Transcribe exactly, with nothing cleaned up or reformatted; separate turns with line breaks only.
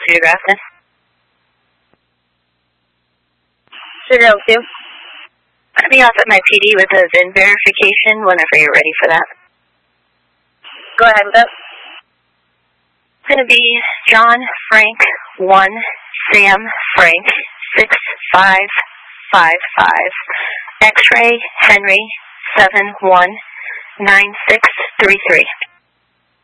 Cedar Grafton.
Sugar Hill two.
Let me off at my P D with a V I N verification whenever you're ready for that.
Go ahead with that.
It's going to be John Frank one, Sam Frank six five five five, X-ray Henry seven one nine six three three.